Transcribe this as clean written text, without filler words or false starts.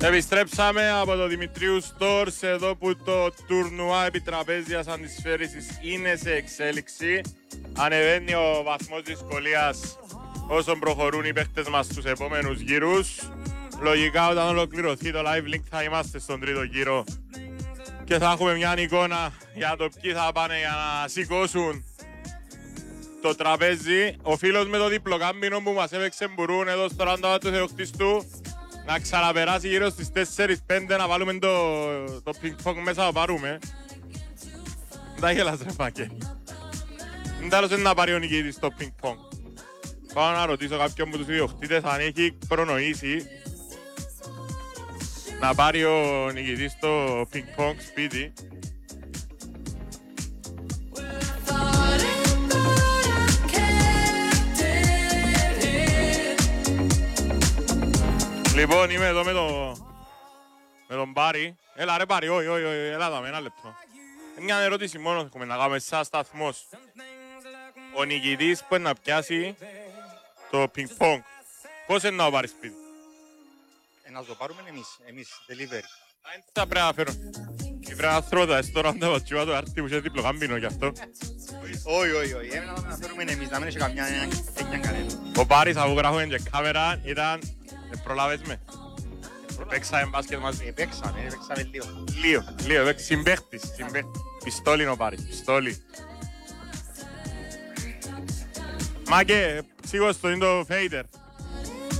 Επιστρέψαμε από το Δημητρίου Stores, εδώ που το τουρνουά επιτραπέζιας αντισφαίρησης είναι σε εξέλιξη. Ανεβαίνει ο βαθμός δυσκολίας όσο προχωρούν οι παίχτες μας στους επόμενους γύρους. Λογικά όταν ολοκληρωθεί το live link θα είμαστε στον τρίτο γύρο και θα έχουμε μια εικόνα για το ποιοι θα πάνε για να σηκώσουν το τραπέζι. Ο φίλος με το διπλοκάμπινο που μας έπαιξε μπορούν εδώ στο ραντεβού του Θεοκτίστου να ξαναπεράσει γύρω στις 4-5 να βάλουμε το πινκ-πονγκ μέσα να πάρουμε. Δεν τα γελάς ρε Φάκελ. Δεν τέλος είναι να πάρει ο νικητής στο πινκ-πονγκ. Πάω να ρωτήσω κάποιον από τους ιδιοκτήτες αν έχει προνοήσει να πάρει ο νικητής στο πινκ-πονγκ σπίτι. Λοιπόν, είμαι εδώ με τον Πάρη. Έλα ρε Πάρη, όχι, έλα δάμε ένα λεπτό. Μια ερώτηση μόνο έχουμε να κάνουμε σαν σταθμός. Ο νικητής που είναι να πιάσει το πινκ-πονγκ, πώς είναι να το πάρει σπίτι? Να το πάρουμε εμείς, delivery. Δεν θα πρέπει να φέρω. Πρέπει να θρώτα, τώρα αν τα πατσιούα το άρτη που είχε διπλοκάμπινο γι' αυτό. Όχι, να φέρουμε εμείς, να μην έχει καμιά έννοια κανένα. Ο Πάρης, αφού γράφουμε και κάμερα, ήταν... Προλάβες με. Παίξαμε μπάσκετ μαζί. Παίξαμε λίγο. Λίγο, συμπαίχτης. Πιστόλι είναι ο Πάρης, πιστόλι. Μάκε, σίγουρα στο είναι το φέιτερ.